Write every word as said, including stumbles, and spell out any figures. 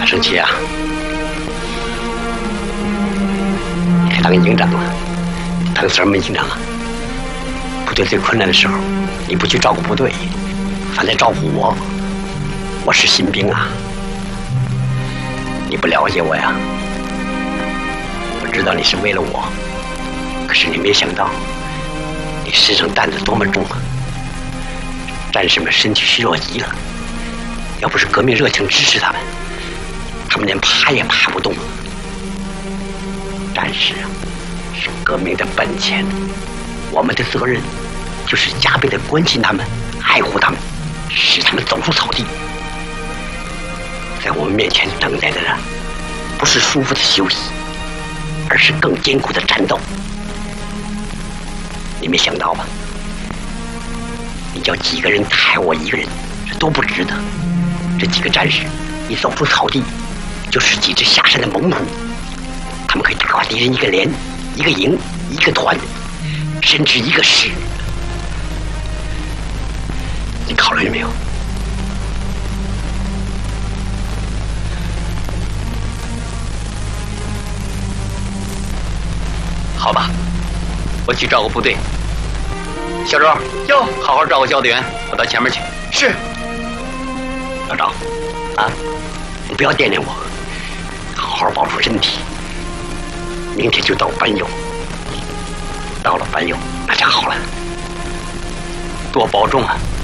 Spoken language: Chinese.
生气啊！你还当营长了，当什么营长啊？部队最困难的时候，你不去照顾部队，反来照顾我。我是新兵啊，你不了解我呀。我知道你是为了我，可是你没想到，你身上担子多么重啊！战士们身体虚弱极了，要不是革命热情支持他们，他们连爬也爬不动。战士啊，是革命的本钱，我们的责任就是加倍的关心他们，爱护他们，使他们走出草地。在我们面前等待的不是舒服的休息，而是更艰苦的战斗。你没想到吧？你叫几个人害我一个人，这都不值得。这几个战士一走出草地，就是几只下山的猛虎，他们可以打垮敌人一个连、一个营、一个团，甚至一个师。你考虑了没有？好吧，我去照顾部队。小周，哟，好好照顾教队员，我到前面去。 是。 老赵，啊，你不要惦念我，好好保重身体。明天就到班友，到了班友那就好了。多保重啊！